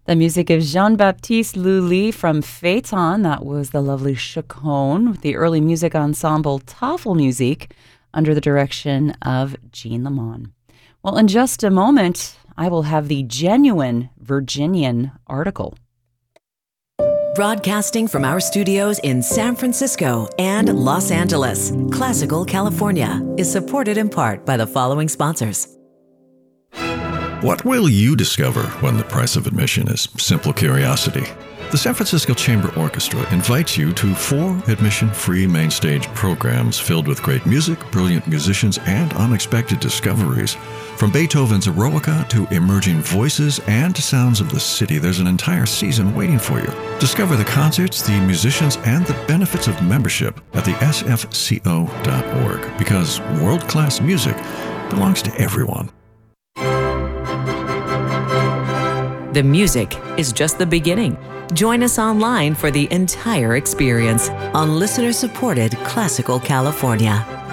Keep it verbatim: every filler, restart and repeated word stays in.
The music of Jean-Baptiste Lully from Phaeton. That was the lovely Chaconne with the early music ensemble Tafelmusik under the direction of Jean Lamont. Well, in just a moment, I will have the Genuine Virginian article. Broadcasting from our studios in San Francisco and Los Angeles, Classical California is supported in part by the following sponsors. What will you discover when the price of admission is simple curiosity? The San Francisco Chamber Orchestra invites you to four admission-free main stage programs filled with great music, brilliant musicians, and unexpected discoveries. From Beethoven's Eroica to emerging voices and sounds of the city, there's an entire season waiting for you. Discover the concerts, the musicians, and the benefits of membership at the S F C O dot org, because world-class music belongs to everyone. The music is just the beginning. Join us online for the entire experience on listener-supported Classical California.